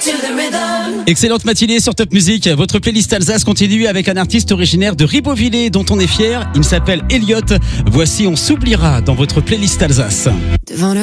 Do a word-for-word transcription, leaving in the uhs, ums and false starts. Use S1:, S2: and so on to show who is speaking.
S1: Excellente matinée sur Top Music. Votre playlist Alsace continue avec un artiste originaire de Ribeauvillé dont on est fier. Il s'appelle Elliot. Voici On s'oubliera dans votre playlist Alsace.
S2: Devant le